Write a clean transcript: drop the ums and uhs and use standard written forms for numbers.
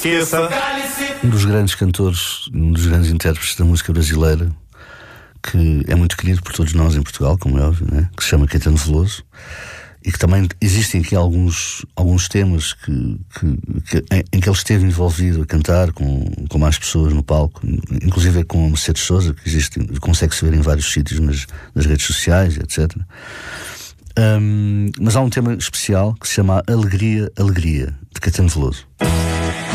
Um dos grandes cantores, um dos grandes intérpretes da música brasileira, que é muito querido por todos nós em Portugal, como é óbvio, né? Que se chama Caetano Veloso, e que também existem aqui alguns temas em que ele esteve envolvido a cantar com mais pessoas no palco, inclusive com a Mercedes Sousa, que consegue-se ver em vários sítios nas redes sociais, etc. Mas há um tema especial que se chama Alegria, Alegria, de Caetano Veloso.